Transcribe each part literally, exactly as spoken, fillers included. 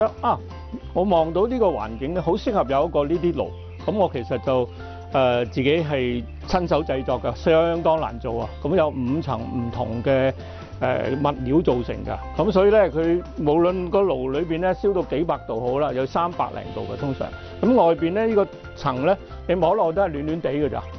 啊，我望到呢個環境咧，好適合有一個呢啲爐。咁我其實就誒、呃、自己係親手製作嘅，相當難做啊。咁有五層唔同嘅誒、呃、物料造成㗎。咁所以咧，佢無論個爐裏邊咧燒到幾百度好啦，有三百零度嘅通常。咁外邊咧呢、呢個層咧，你摸落都係暖暖地㗎咋。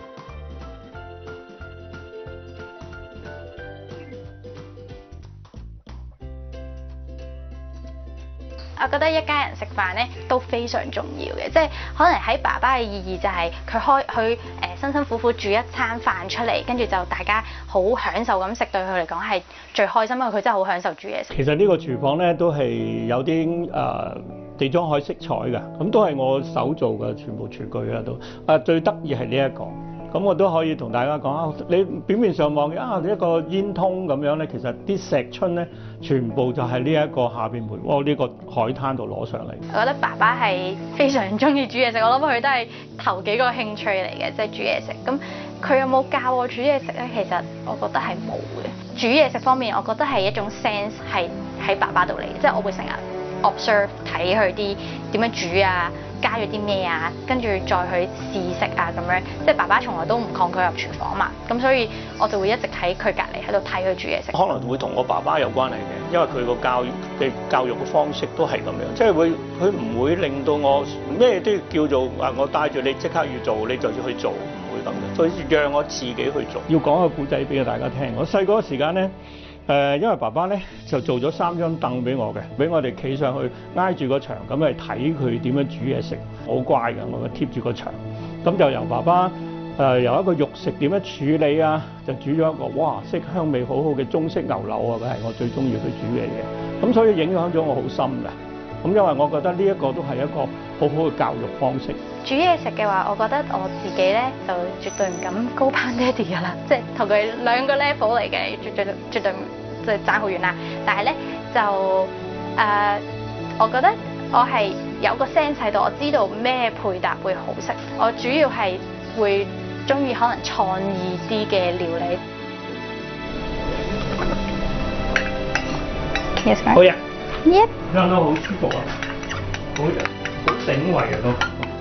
我覺得一家人食飯咧都非常重要嘅，即係可能喺爸爸嘅意義就係佢開佢誒辛辛苦苦煮一餐飯出嚟，跟住就大家好享受咁食，對佢嚟講係最開心，因為佢真係好享受煮嘢食。 其實呢個廚房咧都係有啲誒、呃、地中海色彩嘅，咁都係我手做嘅全部廚具啦都。啊最得意係呢一個。咁我都可以同大家講啊，你表面上望嘅啊一個煙通咁樣咧，其實啲石春咧全部就係呢一個下邊梅窩呢個海灘度攞上嚟。 我覺得爸爸係非常中意煮嘢食，我諗佢都係頭幾個興趣嚟嘅，即係煮嘢食。咁佢有冇教我煮嘢食咧？其實我覺得係冇嘅。煮嘢食方面，我覺得係一種 sense 係喺爸爸度嚟，即係我會成日 observe 睇佢啲點樣煮啊。加咗啲咩啊，跟住再去試食啊咁樣，即係爸爸從來都唔抗拒入廚房嘛，咁所以我就會一直喺佢隔離喺度睇佢煮嘢食。 可能會同我爸爸有關係嘅，因為佢個教育嘅教育嘅方式都係咁樣，即係會佢唔會令到我咩都要叫做話我帶住你即刻要做，你就要去做，唔會咁嘅，所以讓我自己去做。要講個故仔俾大家聽，我細個時間咧。誒、呃，因為爸爸咧就做咗三張凳俾我嘅，俾我哋企上去挨住個牆咁嚟睇佢點樣煮嘢食，好乖㗎，我貼住個牆，咁就由爸爸誒、呃、由一個肉食點樣處理啊，就煮咗一個哇色香味好好嘅中式牛柳啊，佢係我最中意佢煮嘅嘢，咁所以影響咗我好深㗎。咁因為我覺得呢一個都係一個好好嘅教育方式。 煮嘢食嘅話，我覺得我自己咧就絕對唔敢高攀爹哋㗎啦，即係同佢兩個 level 嚟嘅，絕對絕對即係爭好遠啦。但係咧就誒、呃，我覺得我係有個 sense 喺度，我知道咩配搭會好食。我主要係會中意可能創意啲嘅料理。Yes, sir. 好呀。 Yep. 香都好舒服啊，好好醒胃啊都。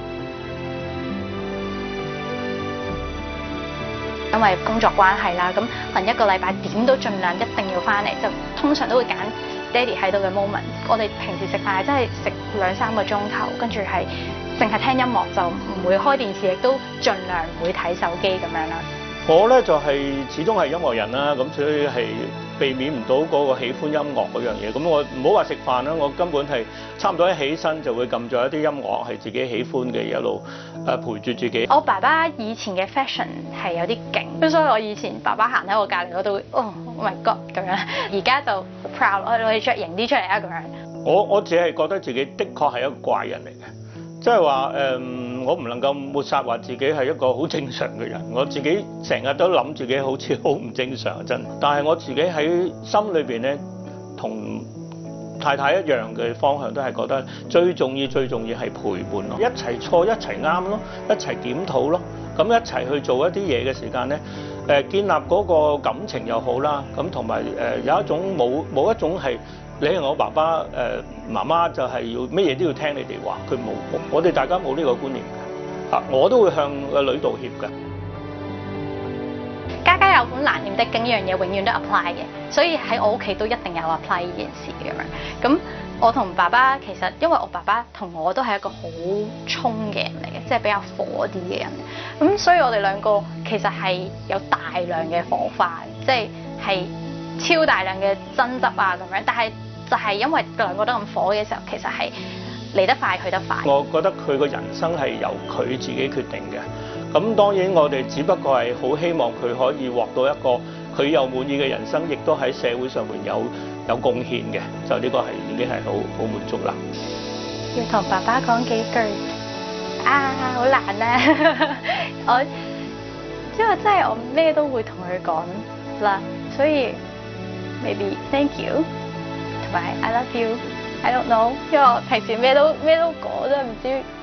因為工作關係啦，咁可能一個禮拜點都盡量一定要翻嚟，就通常都會揀爹哋喺度嘅 moment。我哋平時食飯係真係食兩三個鐘頭，跟住係淨係聽音樂，就唔會開電視，亦都盡量唔會睇手機咁樣啦。我咧就係、是、始終係音樂人啦，咁所以係避免唔到嗰個喜歡音樂嗰樣嘢。咁我唔好話食飯啦，我根本係差唔多一起身就會撳咗一啲音樂係自己喜歡嘅，一路誒陪住自己。我爸爸以前嘅 fashion 係有啲勁，咁所以我以前爸爸行喺我隔離，我都會哦 ，Oh my God 咁樣。而家就好 proud，我哋着型啲出嚟啊咁樣。我我只係覺得自己的確係一個怪人嚟嘅，即係話誒。我唔能夠抹殺話自己係一個好正常嘅人，我自己成日都諗自己好似好唔正常真，但係我自己喺心裏邊咧，同太太一樣嘅方向都係覺得最重要最重要係陪伴咯，一齊錯一齊啱咯，一齊檢討咯，咁一齊去做一啲嘢嘅時間咧，誒建立嗰個感情又好啦，咁同埋誒有一種冇冇一種係。你係我爸爸，誒、呃、媽媽就係要乜嘢都要聽你哋話，佢冇，我哋大家冇呢個觀念嘅，啊，我都會向個女道歉嘅。家家有本難念的經呢樣嘢，永遠都 apply 嘅，所以喺我屋企都一定有 apply 呢件事咁樣。咁我同爸爸其實，因為我爸爸同我都係一個好衝嘅人嚟嘅，即係比較火啲嘅人，咁所以我哋兩個其實係有大量嘅火花，即係係超大量嘅爭執啊咁樣，但係。就係因為兩個都咁火嘅時候，其實係嚟得快去得快。我覺得佢個人生係由佢自己決定嘅。咁當然我哋只不過係好希望佢可以獲到一個佢又滿意嘅人生，亦都喺社會上面有有貢獻嘅。就呢個係已經係好好滿足啦。要同爸爸講幾句啊，好難啊！我因為真係我咩都會同佢講啦，所以 maybe thank you。I love you. I don't know， 因為我平時咩都咩都講，真係唔知。